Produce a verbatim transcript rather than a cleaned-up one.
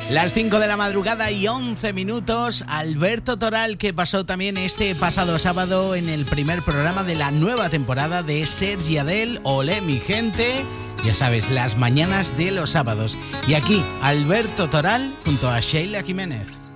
Las cinco de la madrugada y once minutos. Alberto Toral, que pasó también este pasado sábado en el primer programa de la nueva temporada de Sergi Adel. Olé, mi gente. Ya sabes, las mañanas de los sábados. Y aquí, Alberto Toral junto a Sheila Jiménez.